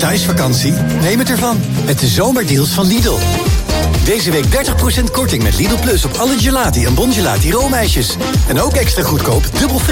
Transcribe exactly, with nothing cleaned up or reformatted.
thuisvakantie? Neem het ervan. Met de zomerdeals van Lidl. Deze week dertig procent korting met Lidl Plus op alle gelati en bongelati roomijsjes. En ook extra goedkoop dubbel fris.